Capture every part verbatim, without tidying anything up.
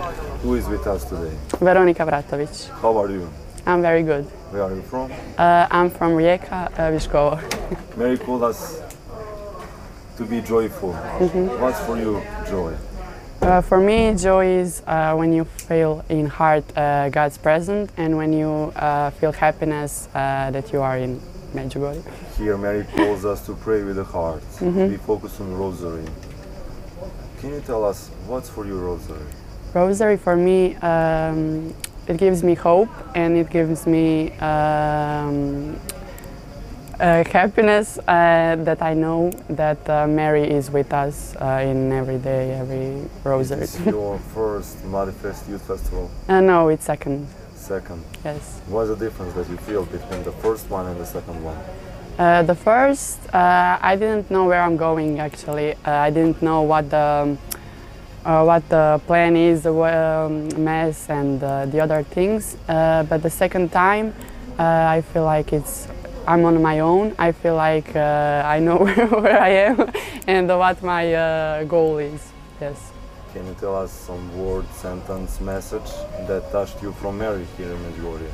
Who is with us today? Veronika Vratović. How are you? I'm very good. Where are you from? Uh, I'm from Rijeka, uh, Viškovo. Mary called us to be joyful. Mm-hmm. What's for you joy? Uh, for me, joy is uh, when you feel in heart uh, God's presence and when you uh, feel happiness uh, that you are in Medjugorje. Here Mary calls us to pray with the heart. Mm-hmm. We focus on rosary. Can you tell us what's for you rosary? Rosary for me, um, it gives me hope and it gives me um, uh, happiness uh, that I know that uh, Mary is with us uh, in every day, every rosary. Is this your first Manifest Youth Festival? Uh, no, it's second. Second. Yes. What's the difference that you feel between the first one and the second one? Uh, the first, uh, I didn't know where I'm going actually. Uh, I didn't know what the uh, what the plan is, the um, mass and uh, the other things. Uh, but the second time, uh, I feel like it's I'm on my own. I feel like uh, I know where I am and what my uh, goal is. Yes. Can you tell us some word, sentence, message that touched you from Mary here in Medjugorje?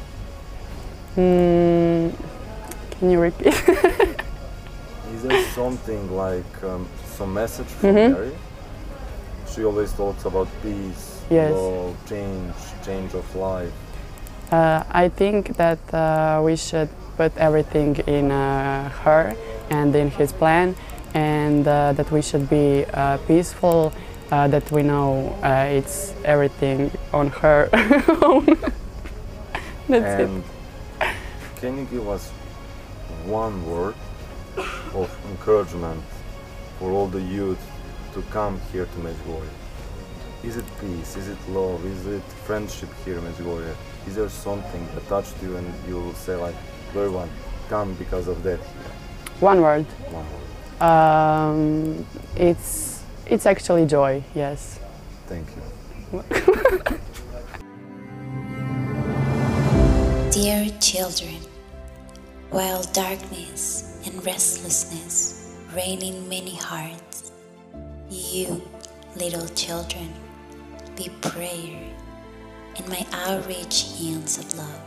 Mm, can you repeat? Is there something like um, some message from Mm-hmm. Mary? She always talks about peace, Yes. love, change, change of life. Uh, I think that uh, we should put everything in uh, her and in his plan, and uh, that we should be uh, peaceful, uh, that we know uh, it's everything on her own. That's and it. can you give us one word of encouragement for all the youth to come here to Medjugorje? Is it peace? Is it love? Is it friendship here in Medjugorje? Is there something that touched you and you will say like, everyone, come because of that here? One word. One word. Um, it's it's actually joy. Yes. Thank you. Dear children, while darkness and restlessness reign in many hearts, you, little children, be prayer in my outreach hands of love.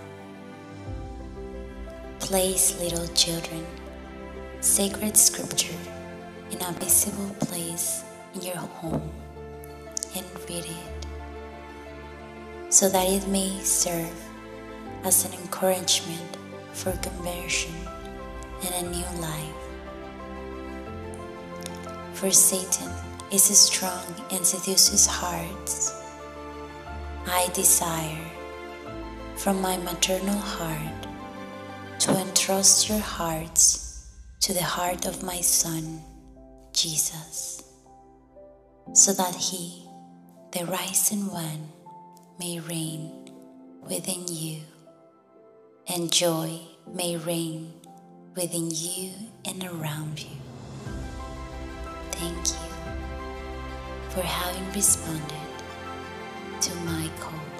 Place, little children, sacred scripture in a visible place in your home and read it, so that it may serve as an encouragement for conversion and a new life. For Satan is strong and seduces hearts. I desire from my maternal heart to entrust your hearts to the heart of my Son, Jesus, so that He, the risen one, may reign within you, and joy may reign within you and around you. Thank you for having responded to my call.